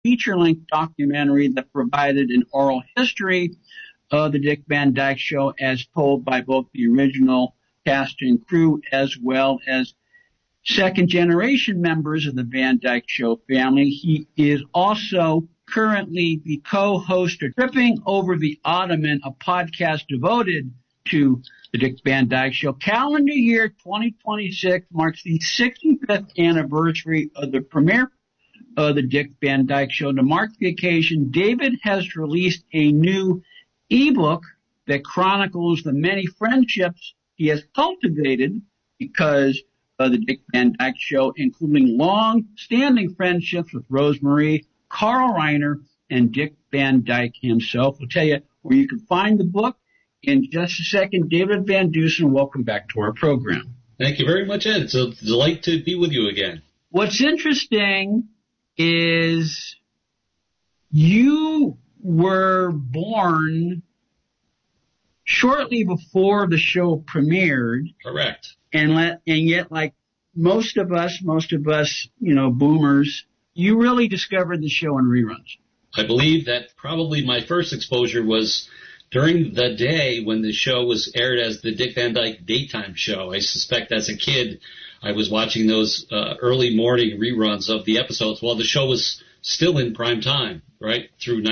feature-length documentary that provided an oral history of the Dick Van Dyke Show as told by both the original cast and crew as well as second-generation members of the Van Dyke Show family. He is also currently the co-host of Tripping Over the Ottoman, a podcast devoted to the Dick Van Dyke Show. Calendar year 2026 marks the 65th anniversary of the premiere of the Dick Van Dyke Show. To mark the occasion, David has released a new ebook that chronicles the many friendships he has cultivated because of the Dick Van Dyke Show, including long-standing friendships with Rosemarie, Carl Reiner, and Dick Van Dyke himself. We'll tell you where you can find the book in just a second. David Van Dusen, welcome back to our program. Thank you very much, Ed. It's a delight to be with you again. What's interesting is you were born shortly before the show premiered. Correct. And yet, like most of us, boomers, you really discovered the show in reruns. I believe that probably my first exposure was during the day when the show was aired as the Dick Van Dyke Daytime Show. I suspect as a kid I was watching those early morning reruns of the episodes while the show was still in prime time, right, through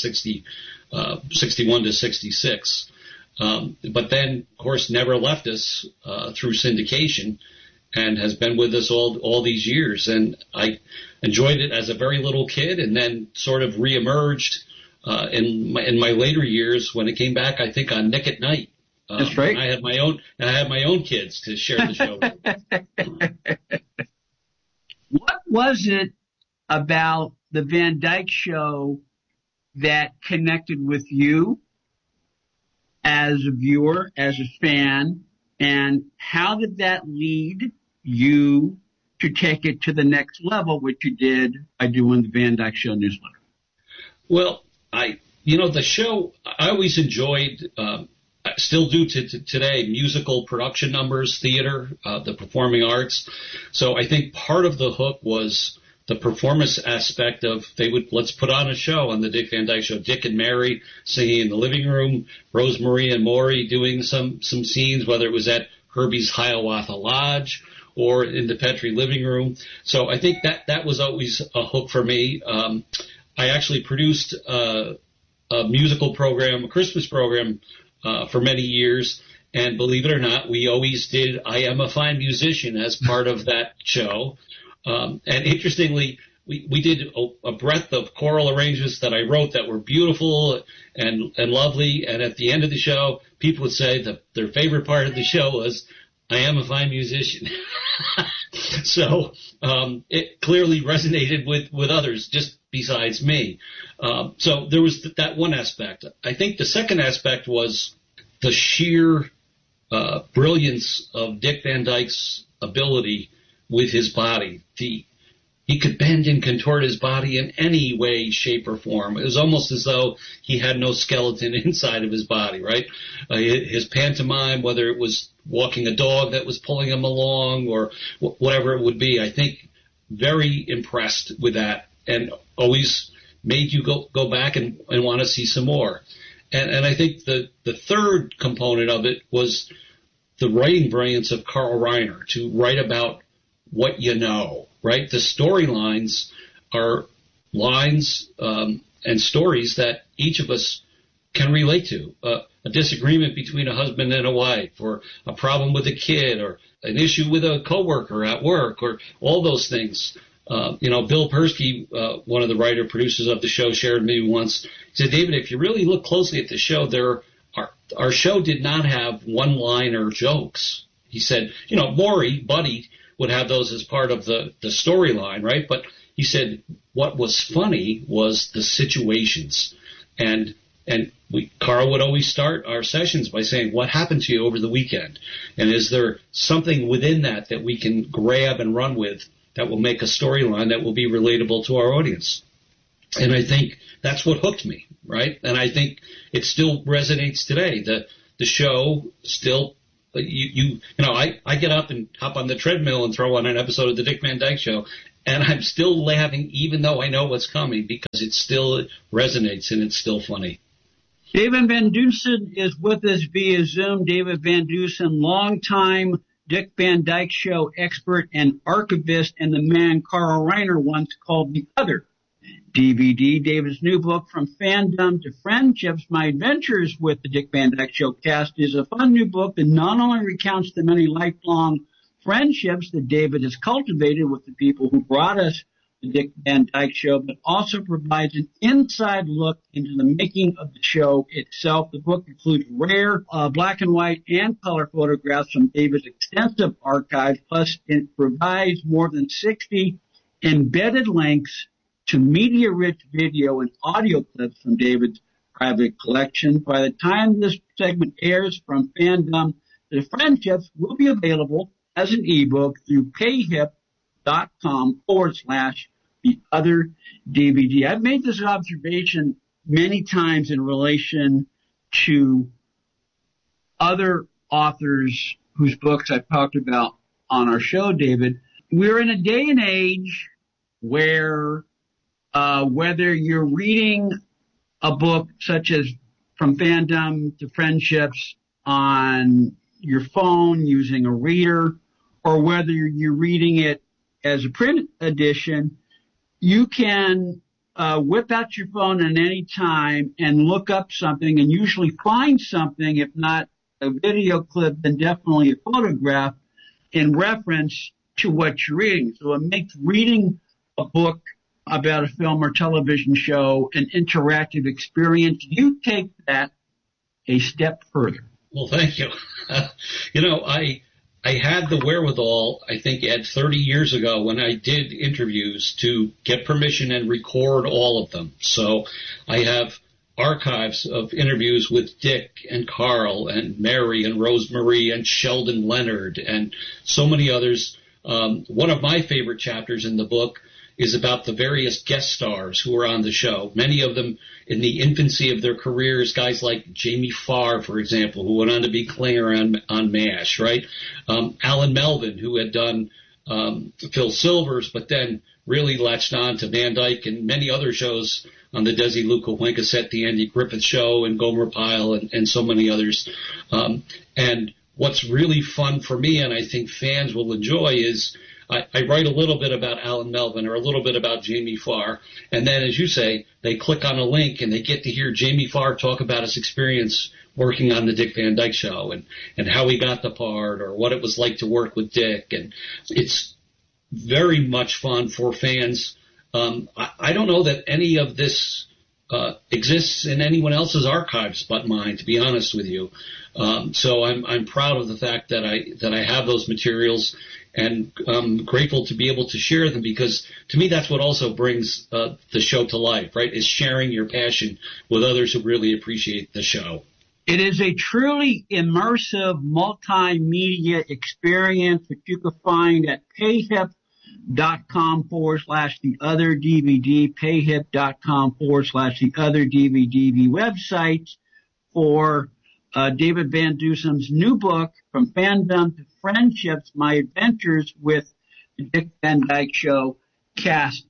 1961 to 66. But then, of course, never left us through syndication and has been with us all these years. And I enjoyed it as a very little kid and then sort of reemerged in my later years when it came back, I think, on Nick at Night. That's right. I had my own kids to share the show with. What was it about the Van Dyke Show that connected with you as a viewer, as a fan, and how did that lead you to take it to the next level, which you did by doing the Van Dyke Show newsletter? Well, the show, I always enjoyed, I still do today, musical production numbers, theater, the performing arts. So I think part of the hook was the performance aspect of let's put on a show on the Dick Van Dyke Show. Dick and Mary singing in the living room, Rosemarie and Maury doing some scenes, whether it was at Herbie's Hiawatha Lodge or in the Petrie living room. So I think that was always a hook for me. I actually produced a musical program, a Christmas program, for many years. And believe it or not, we always did I Am a Fine Musician as part of that show. And interestingly, we did a breadth of choral arrangements that I wrote that were beautiful and lovely. And at the end of the show, people would say that their favorite part of the show was I Am a Fine Musician. So it clearly resonated with others just besides me. So there was that one aspect. I think the second aspect was the sheer brilliance of Dick Van Dyke's ability with his body. He could bend and contort his body in any way, shape, or form. It was almost as though he had no skeleton inside of his body, right? His pantomime, whether it was walking a dog that was pulling him along or whatever it would be, I think very impressed with that and always made you go back and want to see some more. And I think the third component of it was the writing brilliance of Carl Reiner to write about what you know, right? The storylines are lines and stories that each of us can relate to. A disagreement between a husband and a wife, or a problem with a kid, or an issue with a coworker at work, or all those things. Bill Persky, one of the writer-producers of the show, shared with me once. He said, David, if you really look closely at the show, our show did not have one-liner jokes. He said, Maury, Buddy, would have those as part of the storyline, right? But he said what was funny was the situations. And Carl would always start our sessions by saying, what happened to you over the weekend? And is there something within that we can grab and run with that will make a storyline that will be relatable to our audience? And I think that's what hooked me, right? And I think it still resonates today. The show still, I get up and hop on the treadmill and throw on an episode of the Dick Van Dyke Show, And I'm still laughing even though I know what's coming because it still resonates and it's still funny. David Van Dusen is with us via Zoom. David Van Dusen, longtime Dick Van Dyke Show expert and archivist, and the man Carl Reiner once called The Other DVD. David's new book, From Fandom to Friendships, My Adventures with the Dick Van Dyke Show cast, is a fun new book that not only recounts the many lifelong friendships that David has cultivated with the people who brought us the Dick Van Dyke Show, but also provides an inside look into the making of the show itself. The book includes rare black and white and color photographs from David's extensive archive, plus it provides more than 60 embedded links to media-rich video and audio clips from David's private collection. By the time this segment airs, From Fandom to Friendships will be available as an ebook through payhip.com/the other DVD. I've made this observation many times in relation to other authors whose books I've talked about on our show, David. We're in a day and age where whether you're reading a book such as From Fandom to Friendships on your phone using a reader, or whether you're reading it as a print edition, you can whip out your phone at any time and look up something and usually find something, if not a video clip, then definitely a photograph in reference to what you're reading. So it makes reading a book about a film or television show an interactive experience. You take that a step further. Well, thank you. I had the wherewithal, I think, Ed, 30 years ago when I did interviews to get permission and record all of them. So I have archives of interviews with Dick and Carl and Mary and Rosemarie and Sheldon Leonard and so many others. One of my favorite chapters in the book is about the various guest stars who were on the show, many of them in the infancy of their careers, guys like Jamie Farr, for example, who went on to be Klinger on MASH, right? Alan Melvin, who had done Phil Silvers, but then really latched on to Van Dyke and many other shows on the Desi Luca Winkasette, the Andy Griffith Show, and Gomer Pyle, and so many others. And what's really fun for me, and I think fans will enjoy, is I write a little bit about Alan Melvin or a little bit about Jamie Farr, and then, as you say, they click on a link and they get to hear Jamie Farr talk about his experience working on the Dick Van Dyke Show and how he got the part or what it was like to work with Dick. And it's very much fun for fans. I don't know that any of this exists in anyone else's archives but mine, to be honest with you. So I'm proud of the fact that I have those materials, and I'm grateful to be able to share them, because to me that's what also brings the show to life, right, is sharing your passion with others who really appreciate the show. It is a truly immersive multimedia experience that you can find at payhip.com/the other DVD, payhip.com/the other DVD, the website for David Van Dusen's new book, From Fandom to Friendships, My Adventures with the Dick Van Dyke Show cast.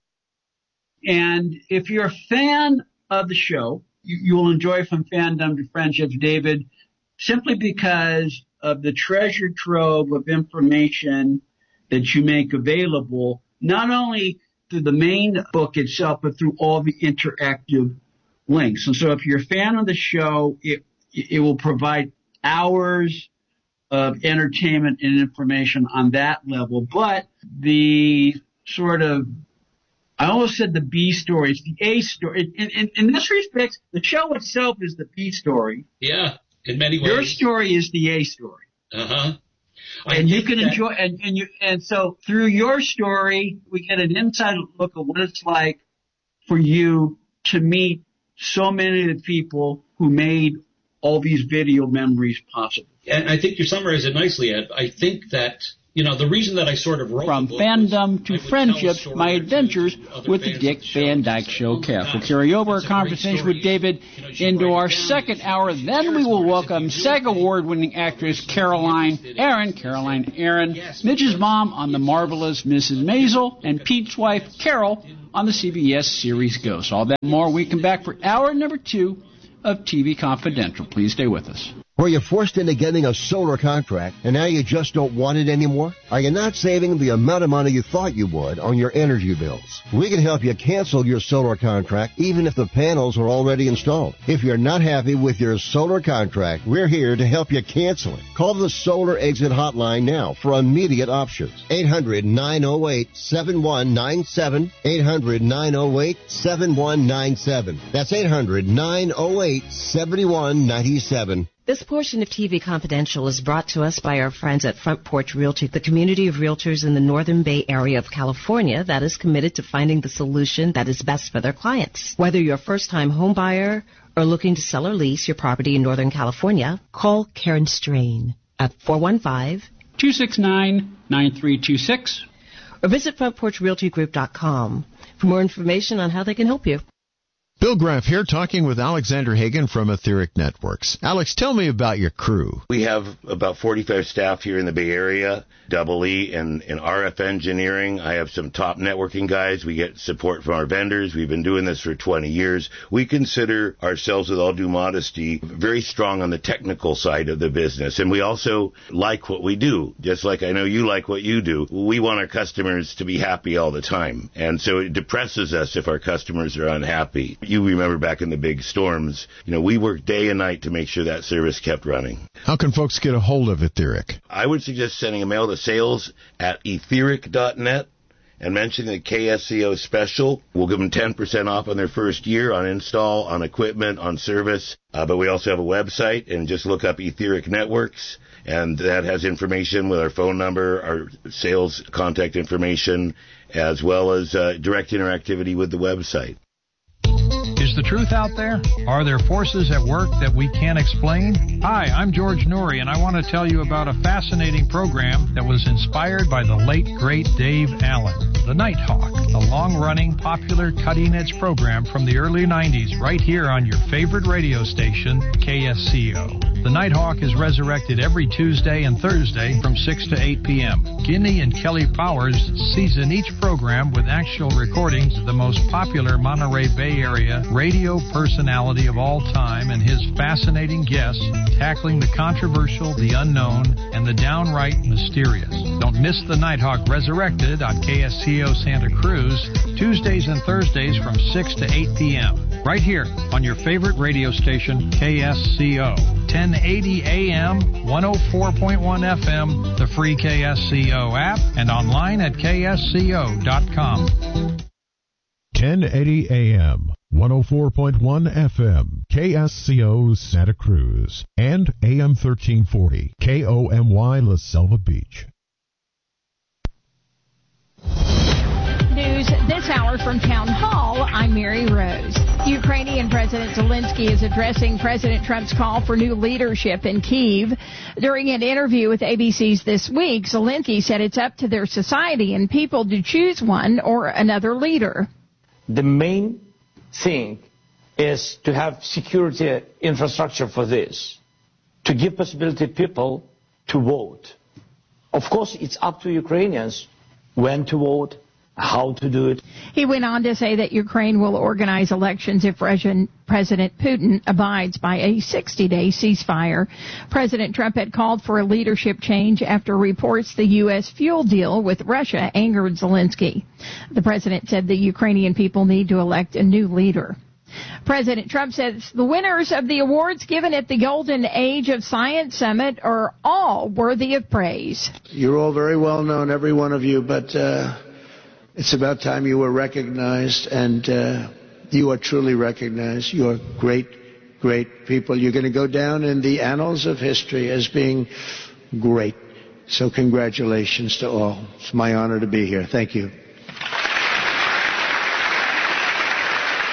And if you're a fan of the show, you will enjoy From Fandom to Friendships, David, simply because of the treasure trove of information that you make available, not only through the main book itself, but through all the interactive links. And so if you're a fan of the show, it will provide hours of entertainment and information on that level. But the sort of, I almost said the B story, it's the A story. In this respect, the show itself is the B story. Yeah, in many ways. Your story is the A story. Uh-huh. And you can enjoy, and so through your story, we get an inside look at what it's like for you to meet so many of the people who made all these video memories possible. And I think you summarized it nicely, Ed. I think that the reason that I sort of wrote From the book fandom to I would friendships, tell a my story adventures to other with the fans Dick of the show Van Dyke and say, Show "Oh, cast. We'll gosh, carry over our that's a great conversation story. with David You should into write our it down. second hour. You should Then share we it will with us. welcome If you do SAG anything, Award-winning actress Caroline Aaron, Midge's mom on The Marvelous Mrs. Maisel, and Pete's wife Carol on the CBS series Ghost. All that and more. We come back for hour number 2 of TV Confidential. Please stay with us. Were you forced into getting a solar contract and now you just don't want it anymore? Are you not saving the amount of money you thought you would on your energy bills? We can help you cancel your solar contract even if the panels are already installed. If you're not happy with your solar contract, we're here to help you cancel it. Call the Solar Exit Hotline now for immediate options. 800-908-7197. 800-908-7197. That's 800-908-7197. This portion of TV Confidential is brought to us by our friends at Front Porch Realty, the community of realtors in the Northern Bay Area of California that is committed to finding the solution that is best for their clients. Whether you're a first-time home buyer or looking to sell or lease your property in Northern California, call Karen Strain at 415-269-9326 or visit FrontPorchRealtyGroup.com for more information on how they can help you. Bill Graff here, talking with Alexander Hagen from Etheric Networks. Alex, tell me about your crew. We have about 45 staff here in the Bay Area, Double E and RF engineering. I have some top networking guys. We get support from our vendors. We've been doing this for 20 years. We consider ourselves, with all due modesty, very strong on the technical side of the business. And we also like what we do, just like I know you like what you do. We want our customers to be happy all the time. And so it depresses us if our customers are unhappy. You remember back in the big storms, we worked day and night to make sure that service kept running. How can folks get a hold of Etheric? I would suggest sending a mail to sales@etheric.net and mentioning the KSCO special. We'll give them 10% off on their first year on install, on equipment, on service. But we also have a website, and just look up Etheric Networks, and that has information with our phone number, our sales contact information, as well as direct interactivity with the website. Is the truth out there? Are there forces at work that we can't explain? Hi, I'm George Noory, and I want to tell you about a fascinating program that was inspired by the late, great Dave Allen. The Nighthawk, a long-running, popular, cutting-edge program from the early 90s right here on your favorite radio station, KSCO. The Nighthawk is resurrected every Tuesday and Thursday from 6 to 8 p.m. Guinea and Kelly Powers season each program with actual recordings of the most popular Monterey Bay Area radio personality of all time and his fascinating guests tackling the controversial, the unknown, and the downright mysterious. Don't miss the Nighthawk Resurrected on KSCO Santa Cruz, Tuesdays and Thursdays from 6 to 8 p.m. right here on your favorite radio station, KSCO. 1080 AM, 104.1 FM, the free KSCO app, and online at ksco.com. 1080 AM, 104.1 FM, KSCO Santa Cruz, and AM 1340, KOMY La Selva Beach. News this hour from Town Hall. I'm Mary Rose. Ukrainian President Zelensky is addressing President Trump's call for new leadership in Kyiv. During an interview with ABC's This Week, Zelensky said it's up to their society and people to choose one or another leader. The main thing is to have security infrastructure for this, to give possibility to people to vote. Of course, it's up to Ukrainians when to vote, how to do it. He went on to say that Ukraine will organize elections if Russian President Putin abides by a 60-day ceasefire. President Trump had called for a leadership change after reports the U.S. fuel deal with Russia angered Zelensky. The president said the Ukrainian people need to elect a new leader. President Trump says the winners of the awards given at the Golden Age of Science Summit are all worthy of praise. You're all very well known, every one of you, but it's about time you were recognized, and you are truly recognized. You are great, great people. You're going to go down in the annals of history as being great. So congratulations to all. It's my honor to be here. Thank you.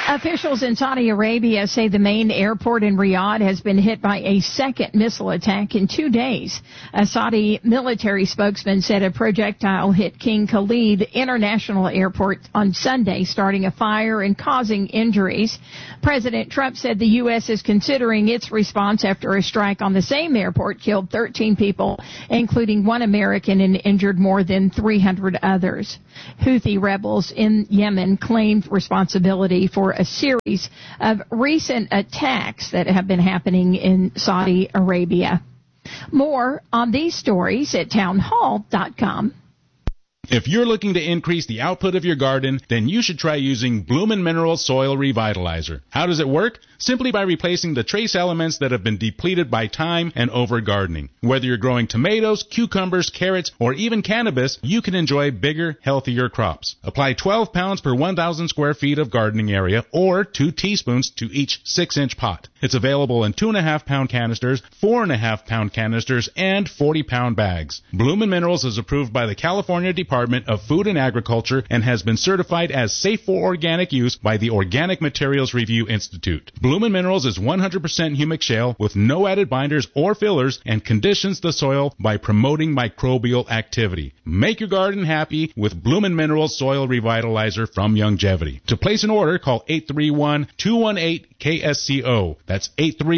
Officials in Saudi Arabia say the main airport in Riyadh has been hit by a second missile attack in 2 days. A Saudi military spokesman said a projectile hit King Khalid International Airport on Sunday, starting a fire and causing injuries. President Trump said the U.S. is considering its response after a strike on the same airport killed 13 people, including one American, and injured more than 300 others. Houthi rebels in Yemen claimed responsibility for a series of recent attacks that have been happening in Saudi Arabia. More on these stories at townhall.com. If you're looking to increase the output of your garden, then you should try using Bloomin' Minerals Soil Revitalizer. How does it work? Simply by replacing the trace elements that have been depleted by time and over-gardening. Whether you're growing tomatoes, cucumbers, carrots, or even cannabis, you can enjoy bigger, healthier crops. Apply 12 pounds per 1,000 square feet of gardening area, or 2 teaspoons to each 6-inch pot. It's available in 2.5-pound canisters, 4.5-pound canisters, and 40-pound bags. Bloomin' Minerals is approved by the California Department of Food and Agriculture and has been certified as safe for organic use by the Organic Materials Review Institute. Bloomin' Minerals is 100% humic shale with no added binders or fillers and conditions the soil by promoting microbial activity. Make your garden happy with Bloomin' Minerals Soil Revitalizer from Youngevity. To place an order, call 831-218-KSCO. That's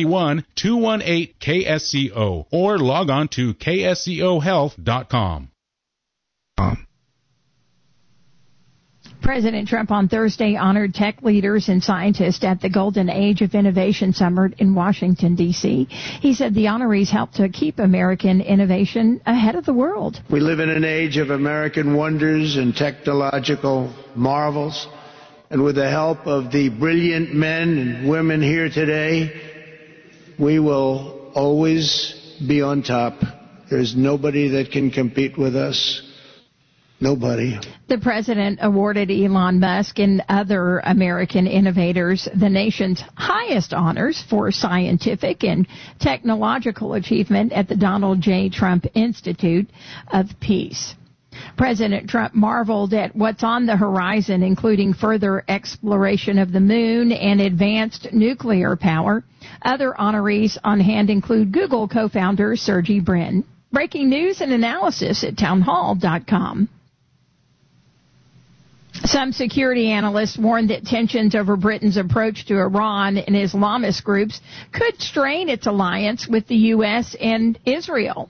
831-218-KSCO. Or log on to kscohealth.com. President Trump on Thursday honored tech leaders and scientists at the Golden Age of Innovation Summit in Washington, D.C. He said the honorees helped to keep American innovation ahead of the world. We live in an age of American wonders and technological marvels. And with the help of the brilliant men and women here today, we will always be on top. There's nobody that can compete with us. Nobody. The president awarded Elon Musk and other American innovators the nation's highest honors for scientific and technological achievement at the Donald J. Trump Institute of Peace. President Trump marveled at what's on the horizon, including further exploration of the moon and advanced nuclear power. Other honorees on hand include Google co-founder Sergey Brin. Breaking news and analysis at townhall.com. Some security analysts warned that tensions over Britain's approach to Iran and Islamist groups could strain its alliance with the U.S. and Israel.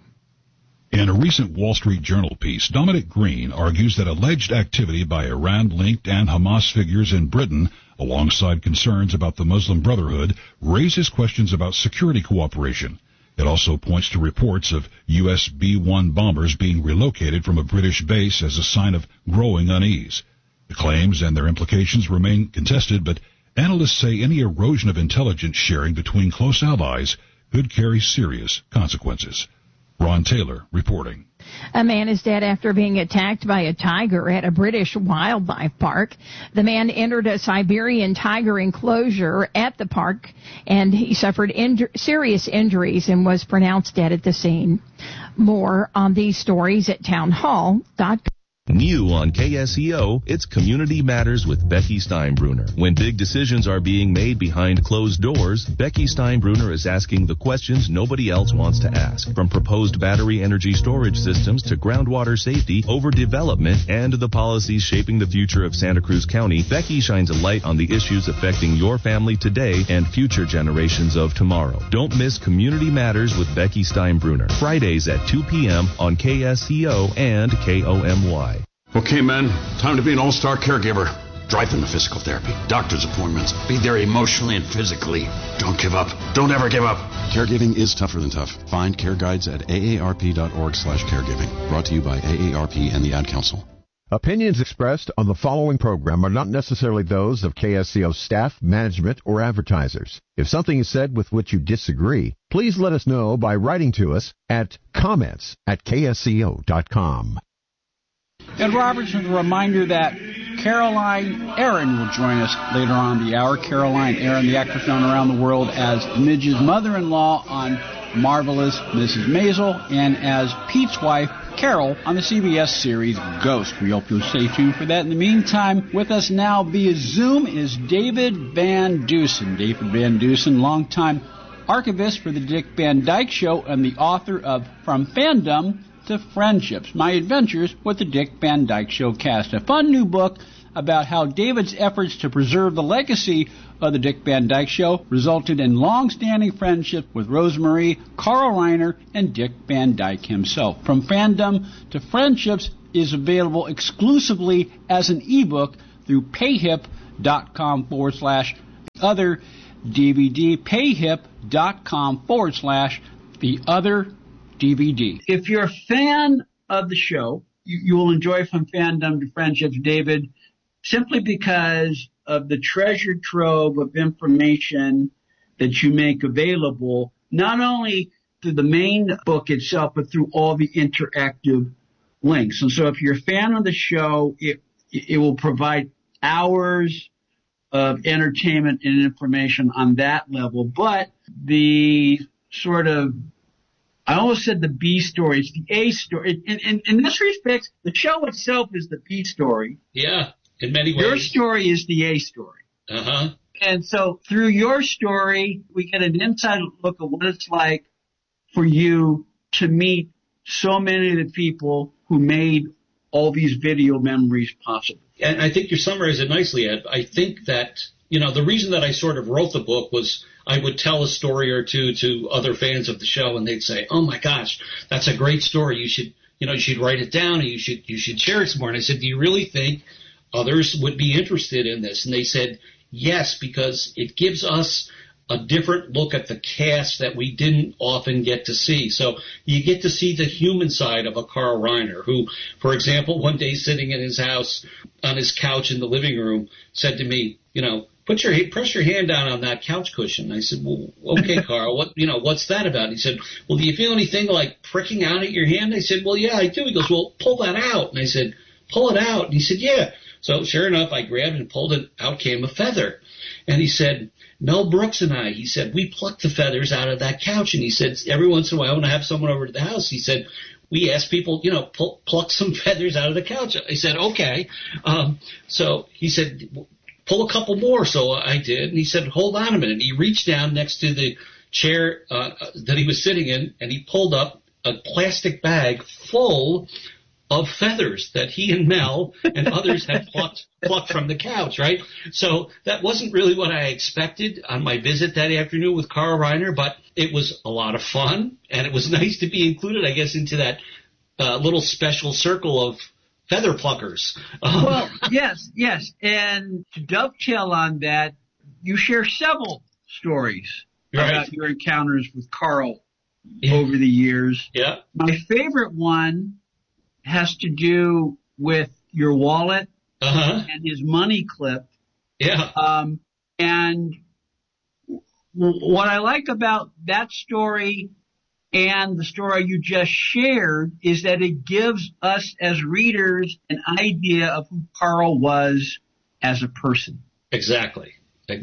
In a recent Wall Street Journal piece, Dominic Green argues that alleged activity by Iran-linked and Hamas figures in Britain, alongside concerns about the Muslim Brotherhood, raises questions about security cooperation. It also points to reports of U.S. B-1 bombers being relocated from a British base as a sign of growing unease. The claims and their implications remain contested, but analysts say any erosion of intelligence sharing between close allies could carry serious consequences. Ron Taylor reporting. A man is dead after being attacked by a tiger at a British wildlife park. The man entered a Siberian tiger enclosure at the park, and he suffered serious injuries and was pronounced dead at the scene. More on these stories at townhall.com. New on KSEO, it's Community Matters with Becky Steinbruner. When big decisions are being made behind closed doors, Becky Steinbruner is asking the questions nobody else wants to ask. From proposed battery energy storage systems to groundwater safety, overdevelopment, and the policies shaping the future of Santa Cruz County, Becky shines a light on the issues affecting your family today and future generations of tomorrow. Don't miss Community Matters with Becky Steinbruner. Fridays at 2 p.m. on KSEO and KOMY. Okay, men, time to be an all-star caregiver. Drive them to physical therapy, doctor's appointments. Be there emotionally and physically. Don't give up. Don't ever give up. Caregiving is tougher than tough. Find care guides at aarp.org/caregiving. Brought to you by AARP and the Ad Council. Opinions expressed on the following program are not necessarily those of KSCO staff, management, or advertisers. If something is said with which you disagree, please let us know by writing to us at comments@ksco.com. And Robertson, a reminder that Caroline Aaron will join us later on in the hour. Caroline Aaron, the actress known around the world as Midge's mother-in-law on Marvelous Mrs. Maisel and as Pete's wife, Carol, on the CBS series Ghost. We hope you'll stay tuned for that. In the meantime, with us now via Zoom is David Van Dusen. David Van Dusen, longtime archivist for the Dick Van Dyke Show and the author of From Fandom to Friendships, My Adventures with the Dick Van Dyke Show cast. A fun new book about how David's efforts to preserve the legacy of the Dick Van Dyke Show resulted in long-standing friendship with Rosemarie, Carl Reiner, and Dick Van Dyke himself. From Fandom to Friendships is available exclusively as an ebook through payhip.com/other DVD, payhip.com/the-other DVD. If you're a fan of the show, you will enjoy From Fandom to Friendships, David, simply because of the treasure trove of information that you make available, not only through the main book itself, but through all the interactive links. And so if you're a fan of the show, it will provide hours of entertainment and information on that level. But the sort of, I almost said the B story, it's the A story. In this respect, the show itself is the B story. Yeah, in many ways. Your story is the A story. Uh-huh. And so through your story, we get an inside look at what it's like for you to meet so many of the people who made all these video memories possible. And I think you summarized it nicely, Ed. I think that, the reason that I sort of wrote the book was I would tell a story or two to other fans of the show, and they'd say, "Oh my gosh, that's a great story. You should write it down, and you should share it some more." And I said, "Do you really think others would be interested in this?" And they said, "Yes, because it gives us a different look at the cast that we didn't often get to see." So you get to see the human side of a Carl Reiner, who, for example, one day sitting in his house on his couch in the living room said to me, press your hand down on that couch cushion. I said, "Well, okay, Carl, what's that about?" And he said, "Well, do you feel anything like pricking out at your hand?" I said, "Well, yeah, I do." He goes, "Well, pull that out." And I said, "Pull it out." And he said, "Yeah." So sure enough, I grabbed and pulled it. Out came a feather. And he said, "Mel Brooks and I," he said, "we plucked the feathers out of that couch." And he said, "Every once in a while when I have someone over to the house," he said, "we ask people, pluck some feathers out of the couch." I said, "Okay." So he said, "Pull a couple more." So I did. And he said, "Hold on a minute." And he reached down next to the chair that he was sitting in, and he pulled up a plastic bag full of feathers that he and Mel and others had plucked from the couch, right? So that wasn't really what I expected on my visit that afternoon with Carl Reiner, but it was a lot of fun, and it was nice to be included, I guess, into that little special circle of feather pluckers. Well, yes. And to dovetail on that, you share several stories about your encounters with Carl over the years. Yeah. My favorite one has to do with your wallet and his money clip. Yeah. And what I like about that story and the story you just shared is that it gives us as readers an idea of who Carl was as a person. Exactly.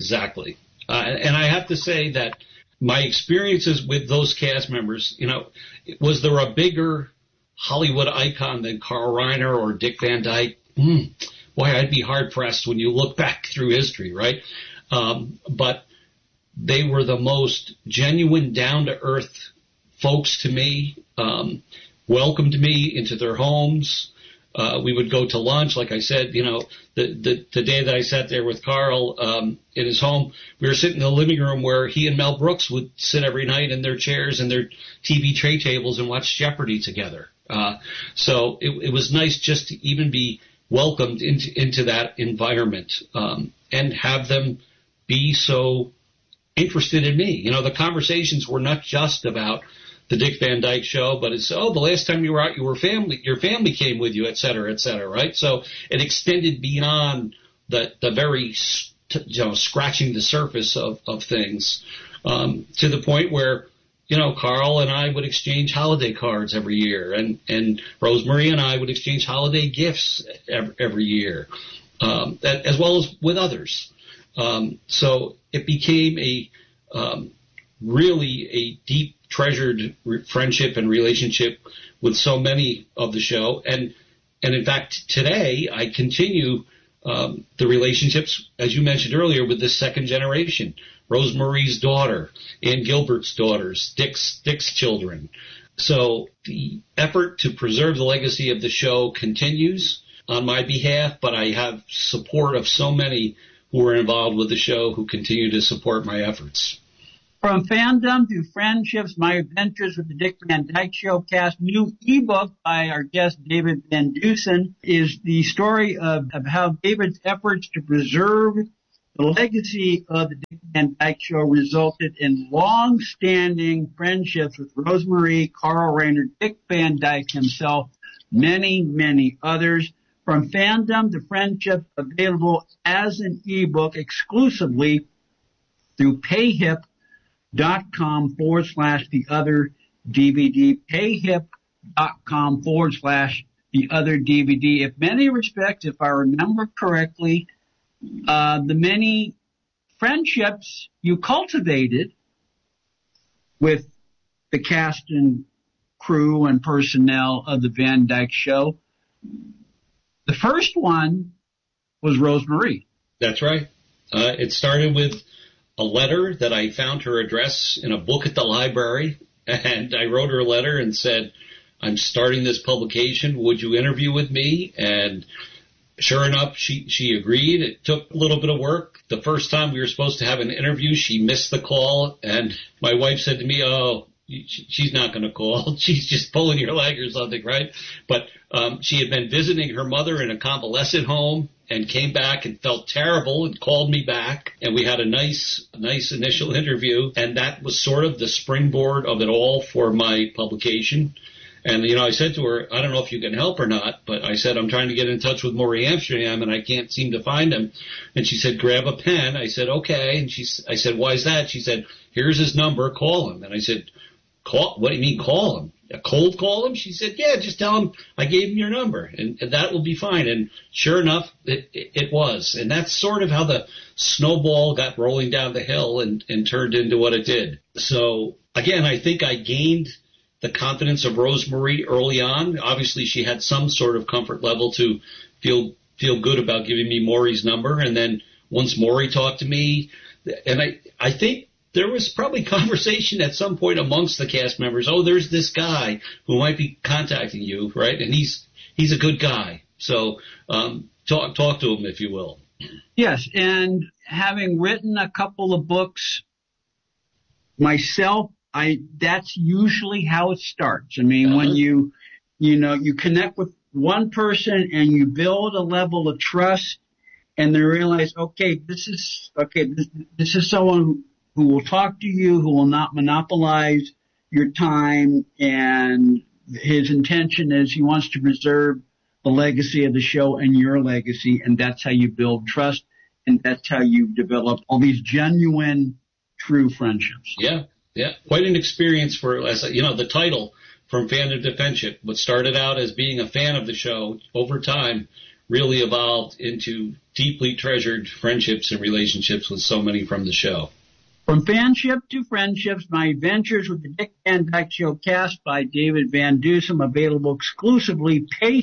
And I have to say that my experiences with those cast members, was there a bigger Hollywood icon than Carl Reiner or Dick Van Dyke? Boy, I'd be hard-pressed when you look back through history, right? But they were the most genuine, down-to-earth folks to me, welcomed me into their homes. We would go to lunch, like I said, the day that I sat there with Carl in his home, we were sitting in the living room where he and Mel Brooks would sit every night in their chairs and their TV tray tables and watch Jeopardy together. So it was nice just to even be welcomed into that environment and have them be so interested in me. The conversations were not just about the Dick Van Dyke Show, but it's, the last time you were out, your family came with you, et cetera, right? So it extended beyond the very, scratching the surface of things, to the point where, Carl and I would exchange holiday cards every year, and Rosemarie and I would exchange holiday gifts every year. as well as with others. So it became really a deep, treasured friendship and relationship with so many of the show. And in fact, today I continue the relationships, as you mentioned earlier, with the second generation. Rosemarie's daughter, Ann Gilbert's daughters, Dick's children. So the effort to preserve the legacy of the show continues on my behalf, but I have support of so many who are involved with the show who continue to support my efforts. From fandom to friendships, my adventures with the Dick Van Dyke Show cast new ebook by our guest David Van Dusen is the story of how David's efforts to preserve the legacy of the Dick Van Dyke Show resulted in long-standing friendships with Rosemarie, Carl Rayner, Dick Van Dyke himself, many, many others. From fandom to friendship, available as an ebook exclusively through payhip.com/the other DVD, payhip.com/the other DVD. In many respects, if I remember correctly, the many friendships you cultivated with the cast and crew and personnel of the Van Dyke Show, the first one was Rosemarie. That's right. It started with a letter that I found her address in a book at the library, and I wrote her a letter and said, I'm starting this publication. Would you interview with me? And sure enough, she agreed. It took a little bit of work. The first time we were supposed to have an interview, she missed the call, and my wife said to me, she's not going to call. She's just pulling your leg or something, right? But she had been visiting her mother in a convalescent home and came back and felt terrible and called me back. And we had a nice initial interview. And that was sort of the springboard of it all for my publication. And, I said to her, I don't know if you can help or not, but I said, I'm trying to get in touch with Maury Amsterdam and I can't seem to find him. And she said, grab a pen. I said, okay. And I said, why is that? She said, here's his number. Call him. And I said, what do you mean call him? A cold call him? She said, yeah, just tell him I gave him your number and that will be fine. And sure enough, it was. And that's sort of how the snowball got rolling down the hill and turned into what it did. So again, I think I gained the confidence of Rosemarie early on. Obviously, she had some sort of comfort level to feel good about giving me Maury's number. And then once Maury talked to me, and I think there was probably conversation at some point amongst the cast members. Oh, there's this guy who might be contacting you, right? And he's a good guy. So talk to him, if you will. Yes, and having written a couple of books myself, that's usually how it starts. I mean, when you connect with one person and you build a level of trust, and they realize, this is someone who will talk to you, who will not monopolize your time, and his intention is he wants to preserve the legacy of the show and your legacy, and that's how you build trust, and that's how you develop all these genuine, true friendships. Yeah. Quite an experience for, the title, From Fandom to Friendship. What started out as being a fan of the show over time really evolved into deeply treasured friendships and relationships with so many from the show. From Fanship to Friendships, my adventures with the Dick Van Dyke Show cast by David Van Dusen, available exclusively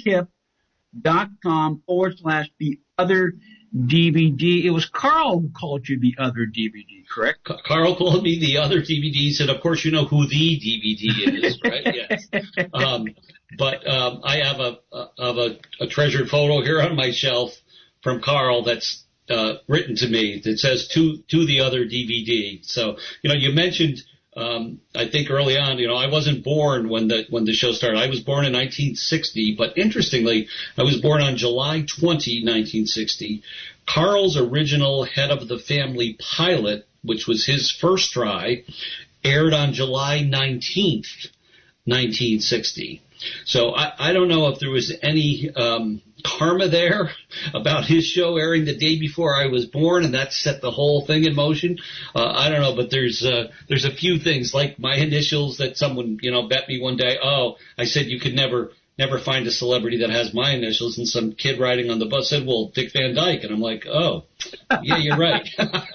payhip.com/the other DVD. It was Carl who called you the other DVD, correct? Carl called me the other DVD, said, of course you know who the DVD is, right? Yes. But I have a treasured photo here on my shelf from Carl that's written to me that says to the other DVD. So, you mentioned, I think early on, I wasn't born when the show started. I was born in 1960, but interestingly, I was born on July 20, 1960. Carl's original Head of the Family pilot, which was his first try, aired on July 19th, 1960. So I don't know if there was any karma there about his show airing the day before I was born, and that set the whole thing in motion. I don't know, but there's a few things like my initials that someone bet me one day. Oh, I said you could never never find a celebrity that has my initials. And some kid riding on the bus said, well, Dick Van Dyke. And I'm like, oh, yeah, you're right.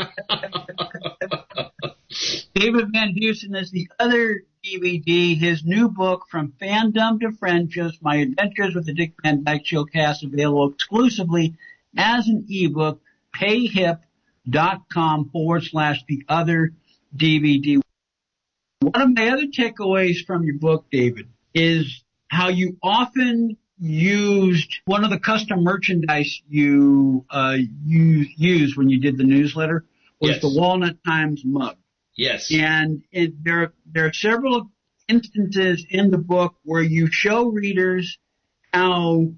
David Van Dusen is the other DVD. His new book, From Fandom to Friendship, My Adventures with the Dick Van Dyke Show cast, available exclusively as an ebook, payhip.com/the other DVD. One of my other takeaways from your book, David, is how you often used one of the custom merchandise you used when you did the newsletter was the Walnut Times mug. Yes. And there are several instances in the book where you show readers how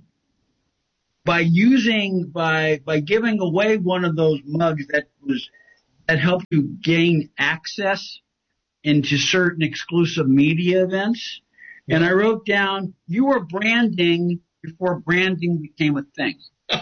by giving away one of those mugs that helped you gain access into certain exclusive media events. And I wrote down, you were branding before branding became a thing.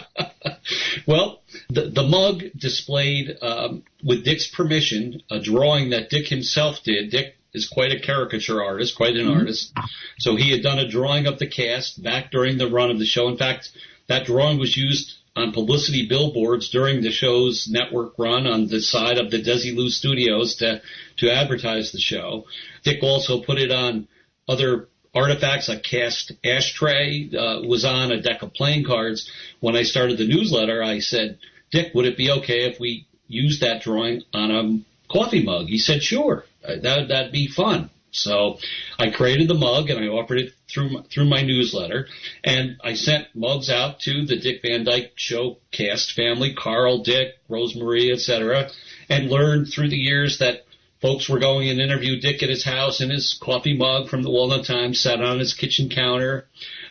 Well, the mug displayed, with Dick's permission, a drawing that Dick himself did. Dick is quite a caricature artist, quite an artist. So he had done a drawing of the cast back during the run of the show. In fact, that drawing was used on publicity billboards during the show's network run on the side of the Desilu Studios to advertise the show. Dick also put it on other artifacts. A cast ashtray was on a deck of playing cards. When I started the newsletter, I said, Dick, would it be okay if we used that drawing on a coffee mug? He said, sure, that'd be fun. So I created the mug and I offered it through my newsletter, and I sent mugs out to the Dick Van Dyke Show cast family, Carl, Dick, Rosemarie, etc., and learned through the years that folks were going and interview Dick at his house in his coffee mug from the Walnut Times, sat on his kitchen counter.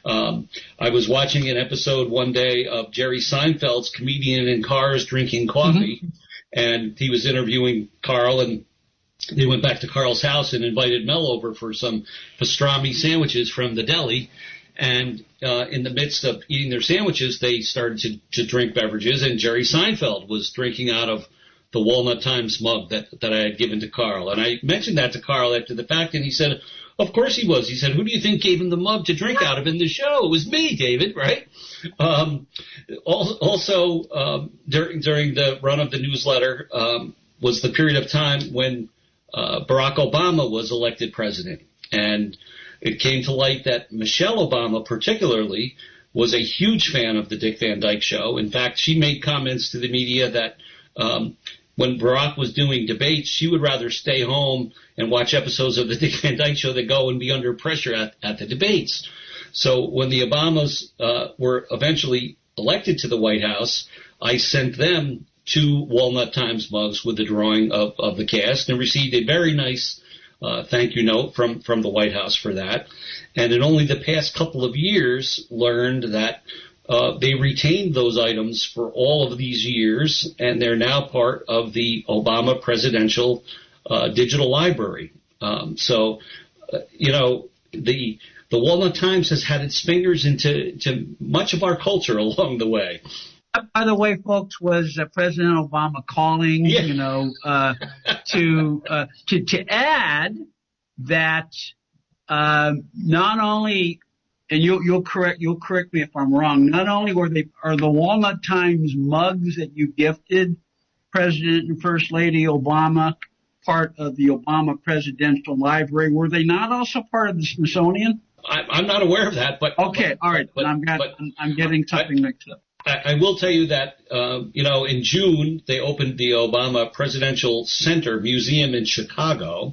I was watching an episode one day of Jerry Seinfeld's Comedian in Cars Drinking Coffee, and he was interviewing Carl, and they went back to Carl's house and invited Mel over for some pastrami sandwiches from the deli. And in the midst of eating their sandwiches, they started to drink beverages, and Jerry Seinfeld was drinking out of the Walnut Times mug that I had given to Carl. And I mentioned that to Carl after the fact, and he said, of course he was. He said, who do you think gave him the mug to drink out of in the show? It was me, David, right? Also, during the run of the newsletter was the period of time when Barack Obama was elected president. And it came to light that Michelle Obama particularly was a huge fan of the Dick Van Dyke Show. In fact, she made comments to the media that when Barack was doing debates, she would rather stay home and watch episodes of the Dick Van Dyke Show than go and be under pressure at the debates. So when the Obamas were eventually elected to the White House, I sent them 2 Walnut Times mugs with the drawing of the cast and received a very nice thank you note from the White House for that. And in only the past couple of years learned that they retained those items for all of these years, and they're now part of the Obama Presidential Digital Library. The Walnut Times has had its fingers into much of our culture along the way. By the way, folks, was President Obama calling, to add that not only, and you'll correct me if I'm wrong, not only are the Walnut Times mugs that you gifted President and First Lady Obama part of the Obama Presidential Library, were they not also part of the Smithsonian? I'm not aware of that, but okay, all right, but I'm getting something mixed up. I will tell you that, in June, they opened the Obama Presidential Center Museum in Chicago.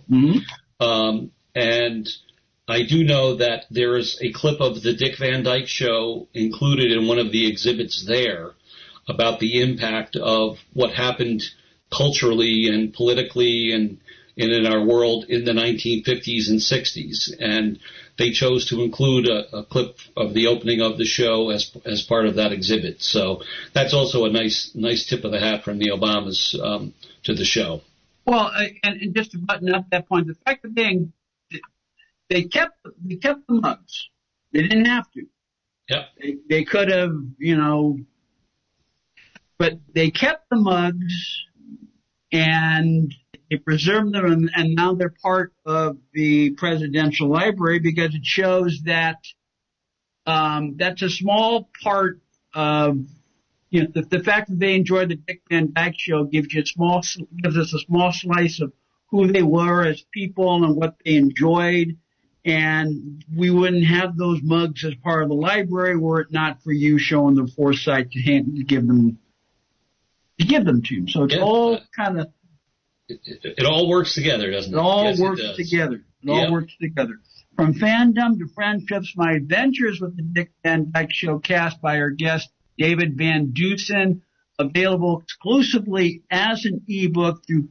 And I do know that there is a clip of the Dick Van Dyke Show included in one of the exhibits there about the impact of what happened culturally and politically and in our world in the 1950s and 60s. And they chose to include a clip of the opening of the show as part of that exhibit. So that's also a nice tip of the hat from the Obamas to the show. Well, and just to button up that point, the fact of being, they kept the mugs. They didn't have to. Yep. They could have, but they kept the mugs and they preserved them, and now they're part of the Presidential Library because it shows that That's a small part of, the fact that they enjoyed the Dick Van Dyke Show gives us a small slice of who they were as people and what they enjoyed. And we wouldn't have those mugs as part of the library were it not for you showing the foresight to give them to them. So it's all kind of. It all works together, doesn't it? It all works together. It all works together. From fandom to friendships, my adventures with the Dick Van Dyke Show cast by our guest, David Van Dusen, available exclusively as an ebook through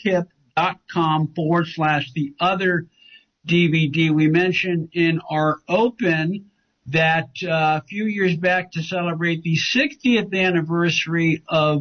payhip.com/the other DVD. We mentioned in our open that a few years back to celebrate the 60th anniversary of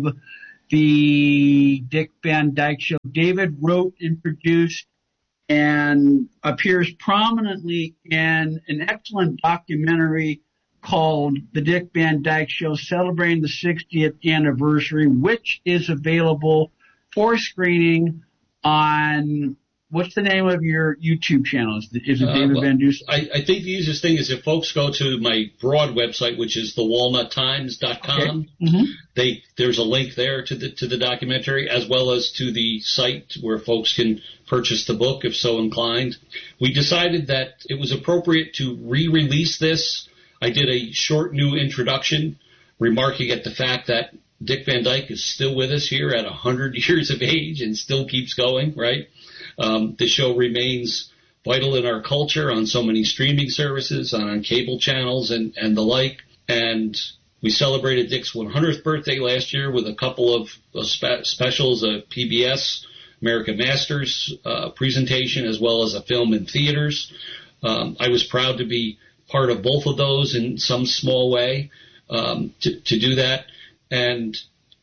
the Dick Van Dyke Show, David wrote and produced and appears prominently in an excellent documentary called The Dick Van Dyke Show, celebrating the 60th anniversary, which is available for screening on, what's the name of your YouTube channel? Is it David Van Dusen? I think the easiest thing is if folks go to my broad website, which is thewalnuttimes.com. Okay. There's a link there to the documentary, as well as to the site where folks can purchase the book if so inclined. We decided that it was appropriate to re-release this. I did a short new introduction remarking at the fact that Dick Van Dyke is still with us here at 100 years of age and still keeps going, right? The show remains vital in our culture on so many streaming services, on cable channels and the like. And we celebrated Dick's 100th birthday last year with a couple of specials, a PBS American Masters presentation, as well as a film in theaters. I was proud to be part of both of those in some small way to do that. And,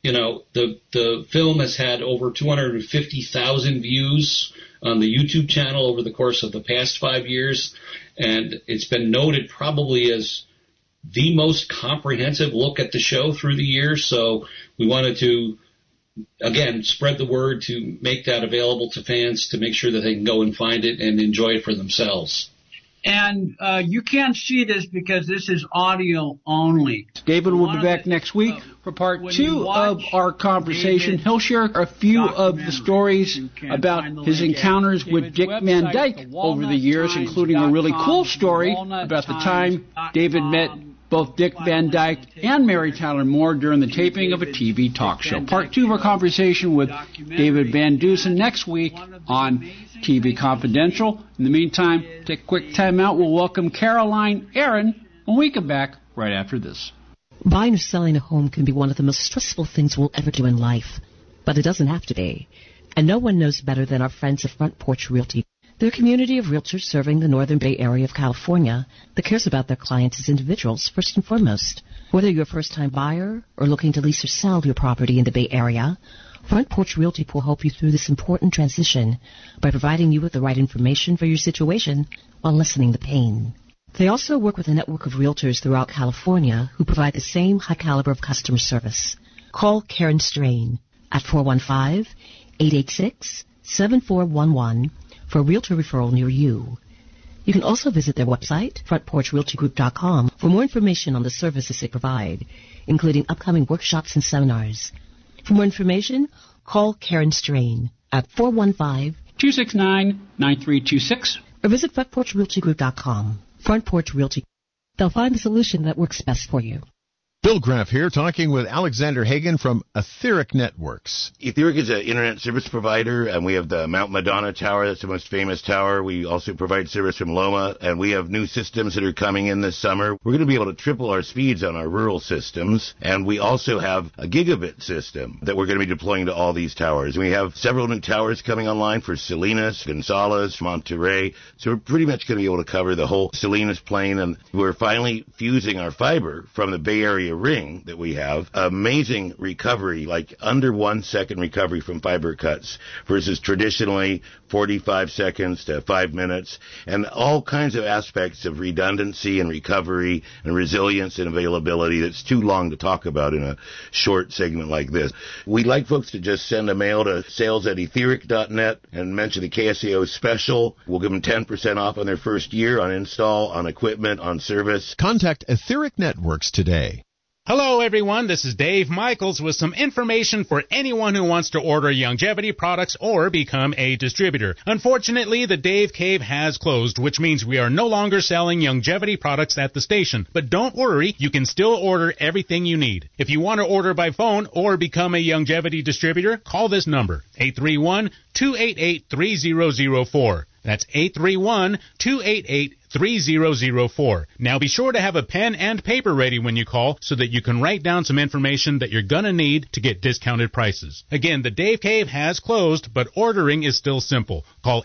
the film has had over 250,000 views on the YouTube channel over the course of the past 5 years. And it's been noted probably as the most comprehensive look at the show through the years. So we wanted to, again, spread the word to make that available to fans to make sure that they can go and find it and enjoy it for themselves. And you can't see this because this is audio only. David will be back next week for part 2 of our conversation. He'll share a few of the stories about his encounters with Dick Van Dyke over the years, including a really cool story about the time David met both Dick Van Dyke and Mary Tyler Moore during the taping of a TV talk show. Part 2 of our conversation with David Van Dusen next week on TV Confidential. In the meantime, take a quick time out. We'll welcome Caroline Aaron when we come back right after this. Buying or selling a home can be one of the most stressful things we'll ever do in life, but it doesn't have to be. And no one knows better than our friends at Front Porch Realty. They're a community of realtors serving the Northern Bay Area of California that cares about their clients as individuals first and foremost. Whether you're a first-time buyer or looking to lease or sell your property in the Bay Area, Front Porch Realty will help you through this important transition by providing you with the right information for your situation while lessening the pain. They also work with a network of realtors throughout California who provide the same high caliber of customer service. Call Karen Strain at 415-886-7411 for a realtor referral near you. You can also visit their website, frontporchrealtygroup.com, for more information on the services they provide, including upcoming workshops and seminars. For more information, call Karen Strain at 415-269-9326 or visit frontporchrealtygroup.com. Front Porch Realty. They'll find the solution that works best for you. Bill Graff here, talking with Alexander Hagen from Etheric Networks. Etheric is an internet service provider, and we have the Mount Madonna Tower. That's the most famous tower. We also provide service from Loma, and we have new systems that are coming in this summer. We're going to be able to triple our speeds on our rural systems, and we also have a gigabit system that we're going to be deploying to all these towers. We have several new towers coming online for Salinas, Gonzales, Monterey, so we're pretty much going to be able to cover the whole Salinas plain, and we're finally fusing our fiber from the Bay Area the ring that we have, amazing recovery, like under 1 second recovery from fiber cuts versus traditionally 45 seconds to 5 minutes, and all kinds of aspects of redundancy and recovery and resilience and availability that's too long to talk about in a short segment like this. We'd like folks to just send a mail to sales@etheric.net and mention the KSCO special. We'll give them 10% off on their first year on install, on equipment, on service. Contact Etheric Networks today. Hello, everyone. This is Dave Michaels with some information for anyone who wants to order Youngevity products or become a distributor. Unfortunately, the Dave Cave has closed, which means we are no longer selling Youngevity products at the station. But don't worry, you can still order everything you need. If you want to order by phone or become a Youngevity distributor, call this number, 831-288-3004. That's 831-288-3004. Now be sure to have a pen and paper ready when you call so that you can write down some information that you're going to need to get discounted prices. Again, the Dave Cave has closed, but ordering is still simple. Call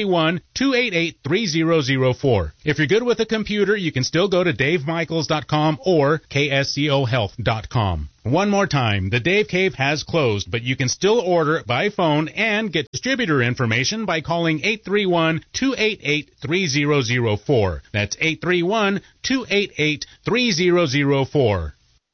831-288-3004. If you're good with a computer, you can still go to davemichaels.com or kscohealth.com. One more time, the Dave Cave has closed, but you can still order by phone and get distributor information by calling 831-288-3004. That's 831-288-3004.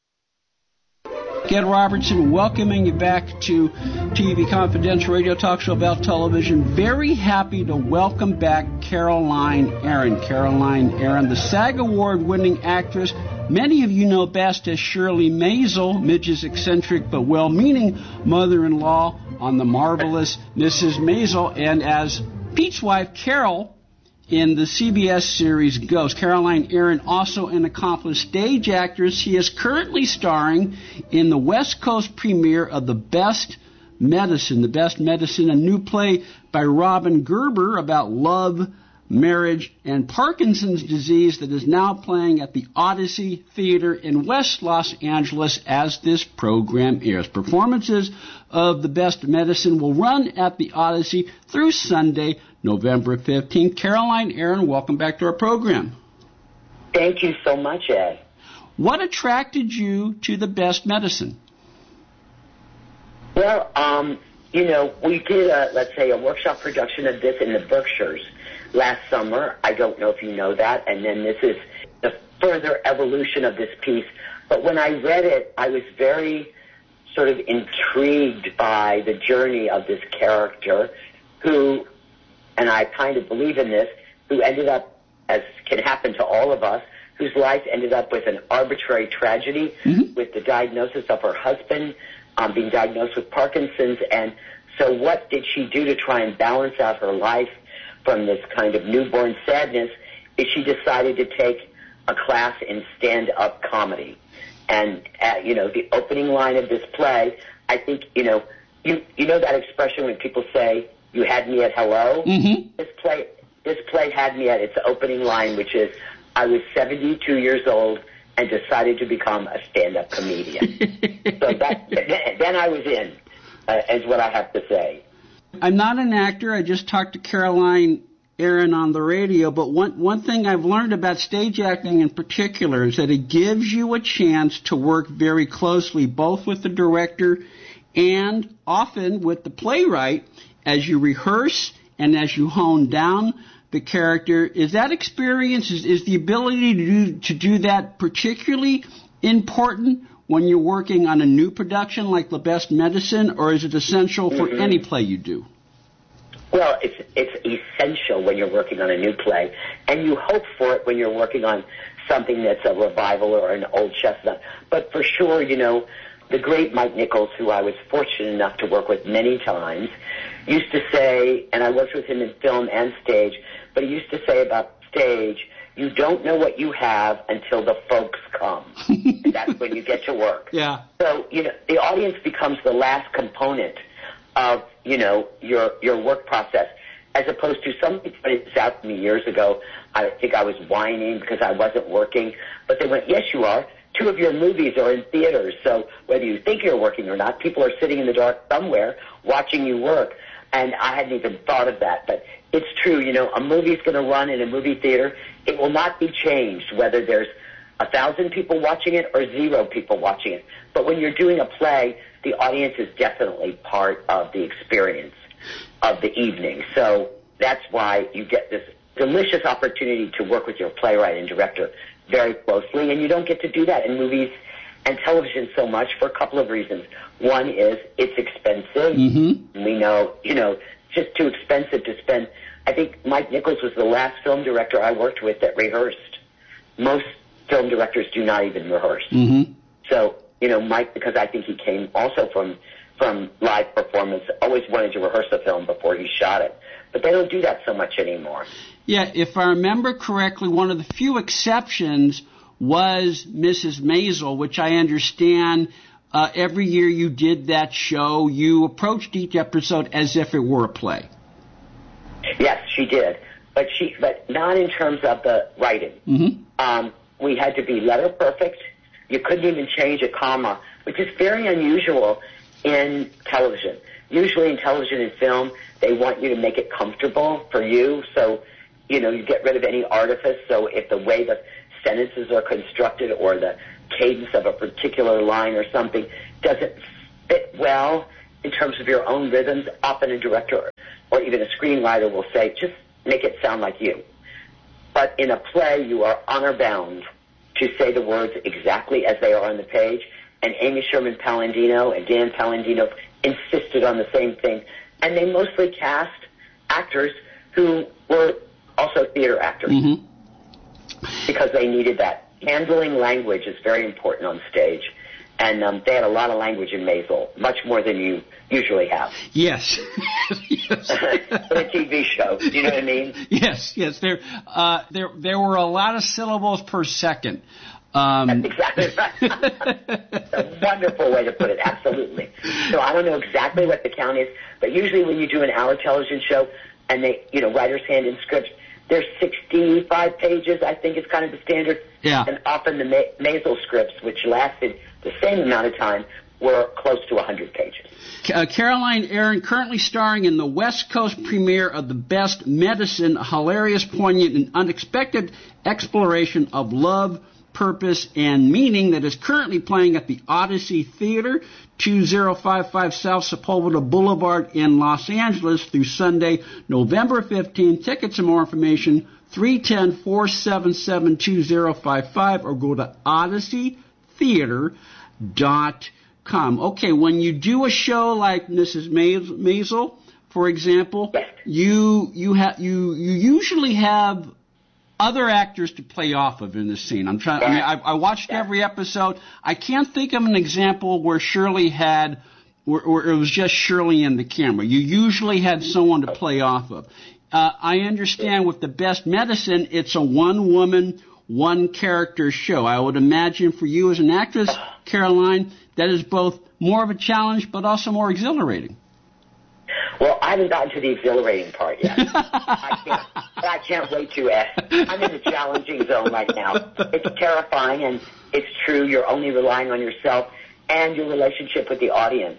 Ed Robertson welcoming you back to TV Confidential Radio Talk Show about television. Very happy to welcome back Caroline Aaron. Caroline Aaron, the SAG Award-winning actress. Many of you know best as Shirley Maisel, Midge's eccentric but well-meaning mother-in-law on The Marvelous Mrs. Maisel, and as Pete's wife, Carol, in the CBS series Ghost. Caroline Aaron, also an accomplished stage actress. She is currently starring in the West Coast premiere of The Best Medicine, a new play by Robin Gerber about love, marriage, and Parkinson's disease that is now playing at the Odyssey Theater in West Los Angeles as this program airs. Performances of The Best Medicine will run at the Odyssey through Sunday, November 15th. Caroline Aaron, welcome back to our program. Thank you so much, Ed. What attracted you to The Best Medicine? Well, we did a workshop production of this in the Berkshires last summer. I don't know if you know that. And then this is the further evolution of this piece. But when I read it, I was very sort of intrigued by the journey of this character who, and I kind of believe in this, who ended up, as can happen to all of us, whose life ended up with an arbitrary tragedy, with the diagnosis of her husband being diagnosed with Parkinson's. And so what did she do to try and balance out her life from this kind of newborn sadness? Is she decided to take a class in stand-up comedy. And, the opening line of this play, I think, you know that expression when people say, "You had me at hello"? Mm-hmm. This play had me at its opening line, which is, I was 72 years old and decided to become a stand-up comedian. So then I was in, is what I have to say. I'm not an actor. I just talked to Caroline Aaron on the radio, but one thing I've learned about stage acting in particular is that it gives you a chance to work very closely, both with the director and often with the playwright, as you rehearse and as you hone down the character. Is that experience, is the ability to do that particularly important when you're working on a new production like The Best Medicine, or is it essential for any play you do? Well, it's essential when you're working on a new play, and you hope for it when you're working on something that's a revival or an old chestnut. But for sure, the great Mike Nichols, who I was fortunate enough to work with many times, used to say, and I worked with him in film and stage, but he used to say about stage, you don't know what you have until the folks come. And that's when you get to work. Yeah. So, the audience becomes the last component of, your work process, as opposed to somebody pointed this out to me years ago. I think I was whining because I wasn't working, but they went, yes, you are. 2 of your movies are in theaters, so whether you think you're working or not, people are sitting in the dark somewhere watching you work. And I hadn't even thought of that, but it's true. A movie's going to run in a movie theater. It will not be changed whether there's 1,000 people watching it or 0 people watching it. But when you're doing a play, the audience is definitely part of the experience of the evening. So that's why you get this delicious opportunity to work with your playwright and director very closely, and you don't get to do that in movies and television so much for a couple of reasons. One is it's expensive. Mm-hmm. We know, just too expensive to spend. I think Mike Nichols was the last film director I worked with that rehearsed. Most film directors do not even rehearse. Mm-hmm. So, Mike, because I think he came also from live performance, always wanted to rehearse a film before he shot it. But they don't do that so much anymore. Yeah, if I remember correctly, one of the few exceptions was Mrs. Maisel, which I understand every year you did that show, you approached each episode as if it were a play. Yes, she did, but not in terms of the writing. Mm-hmm. We had to be letter perfect. You couldn't even change a comma, which is very unusual in television. Usually in television and film, they want you to make it comfortable for you, so you get rid of any artifice. So if the way the sentences are constructed or the cadence of a particular line or something doesn't fit well in terms of your own rhythms, often a director or even a screenwriter will say, just make it sound like you. But in a play, you are honor-bound to say the words exactly as they are on the page, and Amy Sherman Palladino and Dan Palladino insisted on the same thing, and they mostly cast actors who were also theater actors. Mm-hmm. Because they needed that. Handling language is very important on stage. And they had a lot of language in Maisel, much more than you usually have. Yes. Yes. For a TV show, do you know what I mean? Yes. There were a lot of syllables per second. That's exactly right. That's a wonderful way to put it, absolutely. So I don't know exactly what the count is, but usually when you do an hour television show and they, writers hand in scripts, there's 65 pages, I think is kind of the standard. Yeah. And often the Maisel scripts, which lasted the same amount of time, were close to 100 pages. Caroline Aaron, currently starring in the West Coast premiere of The Best Medicine, a hilarious, poignant, and unexpected exploration of love, purpose, and meaning that is currently playing at the Odyssey Theater, 2055 South Sepulveda Boulevard in Los Angeles through Sunday, November 15th. Tickets and more information, 310-477-2055, or go to odysseytheater.com. Okay, when you do a show like Mrs. Maisel, for example, you usually have other actors to play off of in the scene. I watched every episode. I can't think of an example where Shirley had, where it was just Shirley and the camera. You usually had someone to play off of. I understand with The Best Medicine, it's a one-woman, one-character show. I would imagine for you as an actress, Caroline, that is both more of a challenge but also more exhilarating. Well, I haven't gotten to the exhilarating part yet. I can't wait to. I'm in the challenging zone right now. It's terrifying, and it's true. You're only relying on yourself and your relationship with the audience.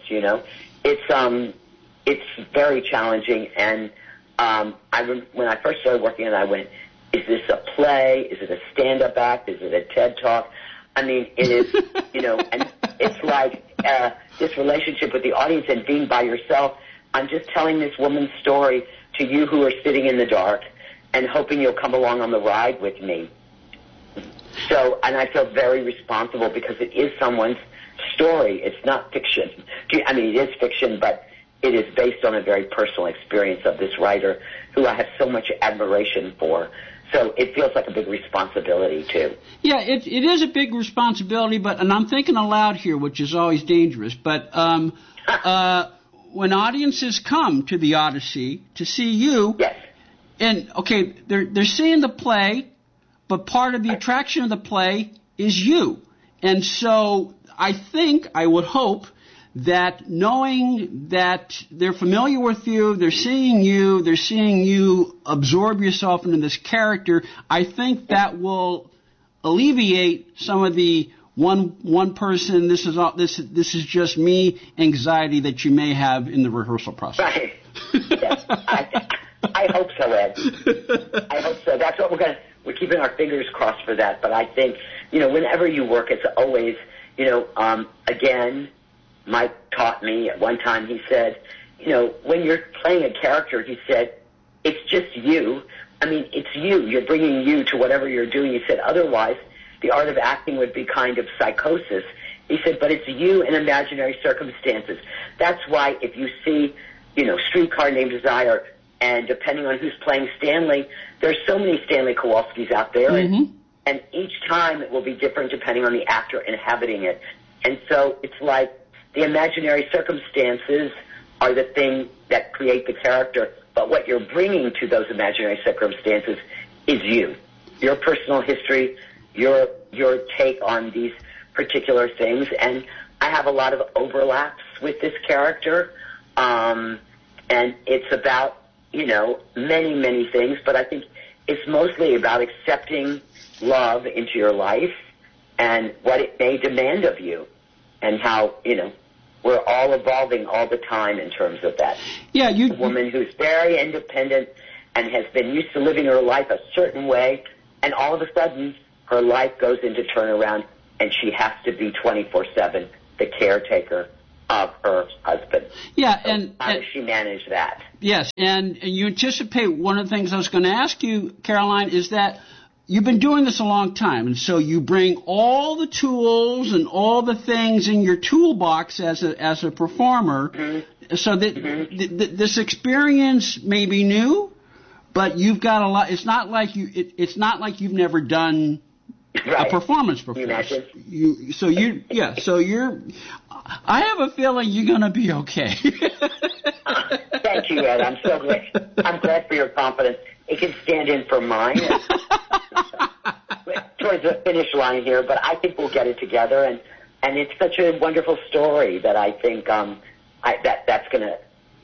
It's very challenging. And when I first started working on it, I went, "Is this a play? Is it a stand-up act? Is it a TED Talk?" I mean, it is. And it's like this relationship with the audience and being by yourself. I'm just telling this woman's story to you who are sitting in the dark and hoping you'll come along on the ride with me. So, and I feel very responsible because it is someone's story. It's not fiction. I mean, it is fiction, but it is based on a very personal experience of this writer who I have so much admiration for. So it feels like a big responsibility, too. Yeah, it is a big responsibility, and I'm thinking aloud here, which is always dangerous, but when audiences come to the Odyssey to see you, and, okay, they're seeing the play, but part of the attraction of the play is you. And so I would hope that knowing that they're familiar with you, they're seeing you absorb yourself into this character, I think that will alleviate some of the one person, this is just me anxiety that you may have in the rehearsal process. Right. Yes. I hope so, Ed. I hope so. That's what we're keeping our fingers crossed for that. But I think whenever you work, it's always, again, Mike taught me at one time, he said, when you're playing a character, he said, it's just you. I mean, it's you. You're bringing you to whatever you're doing. He said, otherwise, the art of acting would be kind of psychosis. He said, but it's you in imaginary circumstances. That's why if you see, Streetcar Named Desire, and depending on who's playing Stanley, there's so many Stanley Kowalskis out there, and each time it will be different depending on the actor inhabiting it. And so it's like the imaginary circumstances are the thing that create the character, but what you're bringing to those imaginary circumstances is you, your personal history, your take on these particular things. And I have a lot of overlaps with this character, and it's about, many, many things, but I think it's mostly about accepting love into your life and what it may demand of you, and how, we're all evolving all the time in terms of that. Yeah, a woman who's very independent and has been used to living her life a certain way, and all of a sudden her life goes into turnaround, and she has to be 24/7 the caretaker of her husband. Yeah, so and how does she manage that? Yes, and you anticipate one of the things I was going to ask you, Caroline, is that you've been doing this a long time, and so you bring all the tools and all the things in your toolbox as a performer. So that this experience may be new, but you've got a lot. It's not like you've never done a performance before. I have a feeling you're going to be okay. Thank you, Ed. I'm so glad. I'm glad for your confidence. It can stand in for mine towards the finish line here, but I think we'll get it together, and it's such a wonderful story that I think that's gonna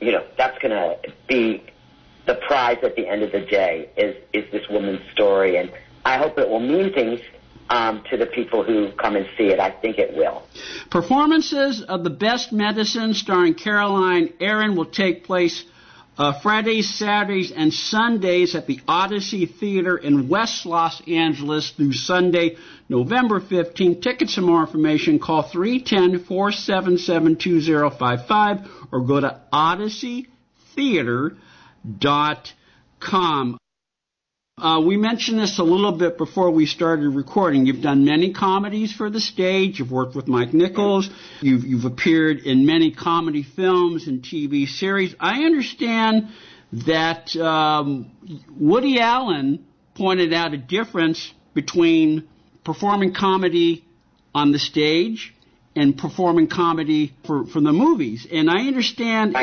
be the prize at the end of the day is this woman's story, and I hope it will mean things to the people who come and see it. I think it will. Performances of The Best Medicine starring Caroline Aaron will take place Fridays, Saturdays, and Sundays at the Odyssey Theater in West Los Angeles through Sunday, November 15th. Tickets and more information, call 310-477-2055 or go to odysseytheater.com. We mentioned this a little bit before we started recording. You've done many comedies for the stage. You've worked with Mike Nichols. You've appeared in many comedy films and TV series. I understand that Woody Allen pointed out a difference between performing comedy on the stage and performing comedy for the movies. And I understand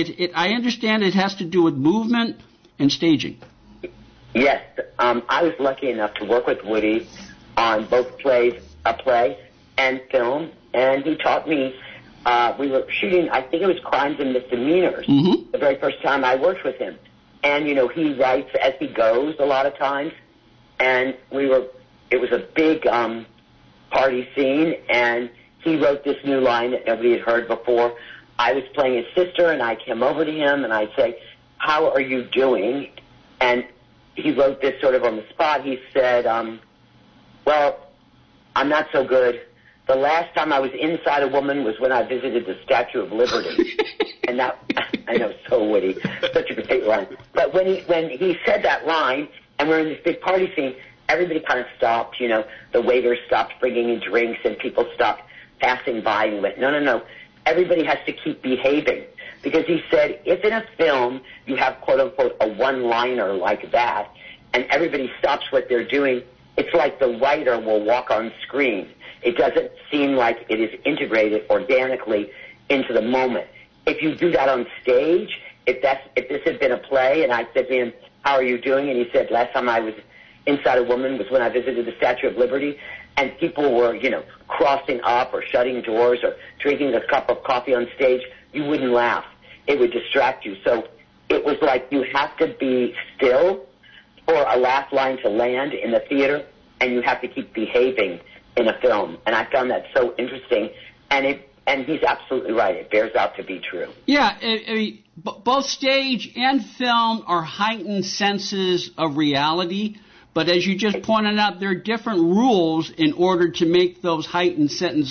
it has to do with movement and staging. Yes, I was lucky enough to work with Woody on both a play and film, and he taught me, we were shooting, I think it was Crimes and Misdemeanors, the very first time I worked with him. And, he writes as he goes a lot of times, and it was a big party scene, and he wrote this new line that nobody had heard before. I was playing his sister, and I came over to him, and I'd say, "How are you doing?" And he wrote this sort of on the spot. He said, well, I'm not so good. The last time I was inside a woman was when I visited the Statue of Liberty. And that, I know, so witty, such a great line. But when he said that line, and we're in this big party scene, everybody kind of stopped, the waiters stopped bringing in drinks, and people stopped passing by and went, no, everybody has to keep behaving. Because he said, if in a film you have, quote-unquote, a one-liner like that, and everybody stops what they're doing, it's like the writer will walk on screen. It doesn't seem like it is integrated organically into the moment. If you do that on stage, if this had been a play, and I said to him, "How are you doing?" and he said, "Last time I was inside a woman was when I visited the Statue of Liberty," and people were, crossing up or shutting doors or drinking a cup of coffee on stage, you wouldn't laugh. It would distract you. So it was like you have to be still for a laugh line to land in the theater, and you have to keep behaving in a film. And I found that so interesting, and he's absolutely right. It bears out to be true. Yeah, I mean, both stage and film are heightened senses of reality. But as you just pointed out, there are different rules in order to make those heightened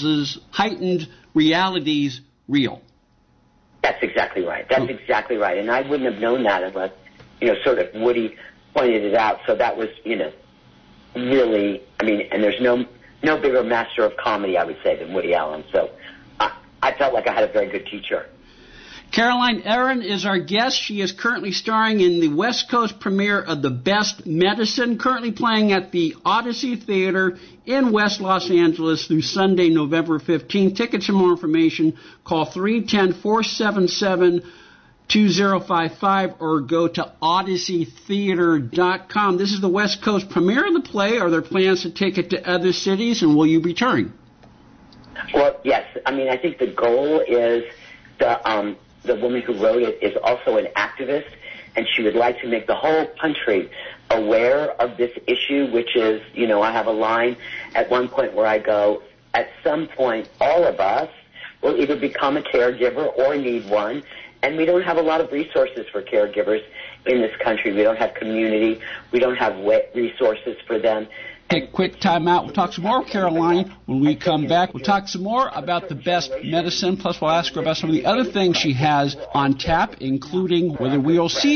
realities real. That's exactly right. That's exactly right. And I wouldn't have known that unless, sort of Woody pointed it out. So that was, really, and there's no bigger master of comedy, I would say, than Woody Allen. So I felt like I had a very good teacher. Caroline Aaron is our guest. She is currently starring in the West Coast premiere of The Best Medicine, currently playing at the Odyssey Theater in West Los Angeles through Sunday, November 15th. Tickets and more information, call 310-477-2055 or go to odysseytheater.com. This is the West Coast premiere of the play. Are there plans to take it to other cities, and will you be touring? Well, yes. I think the goal is the woman who wrote it is also an activist, and she would like to make the whole country aware of this issue, which is, I have a line at one point where I go, at some point, all of us will either become a caregiver or need one, and we don't have a lot of resources for caregivers in this country. We don't have community. We don't have resources for them. Take a quick time out. We'll talk some more with Caroline. When we come back, we'll talk some more about The Best Medicine. Plus, we'll ask her about some of the other things she has on tap, including whether we'll see